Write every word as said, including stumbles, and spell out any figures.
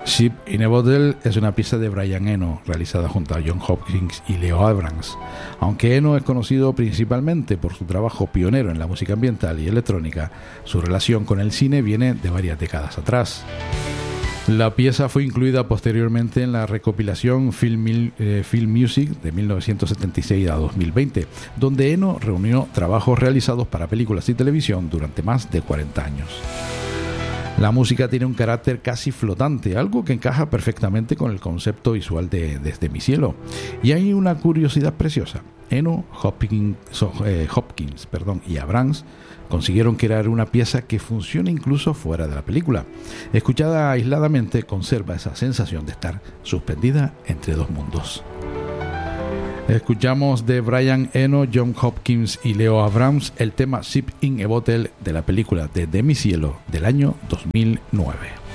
Ship in a Bottle es una pieza de Brian Eno, realizada junto a John Hopkins y Leo Abrams. Aunque Eno es conocido principalmente por su trabajo pionero en la música ambiental y electrónica, su relación con el cine viene de varias décadas atrás. La pieza fue incluida posteriormente en la recopilación Film, eh, Film Music de mil novecientos setenta y seis a dos mil veinte, donde Eno reunió trabajos realizados para películas y televisión durante más de cuarenta años. La música tiene un carácter casi flotante, algo que encaja perfectamente con el concepto visual de Desde mi cielo. Y hay una curiosidad preciosa. Eno, Hopkins, eh, Hopkins perdón, y Abrams consiguieron crear una pieza que funciona incluso fuera de la película. Escuchada aisladamente, conserva esa sensación de estar suspendida entre dos mundos. Escuchamos de Brian Eno, John Hopkins y Leo Abrams el tema Ship in a Bottle de la película Desde mi cielo del año dos mil nueve.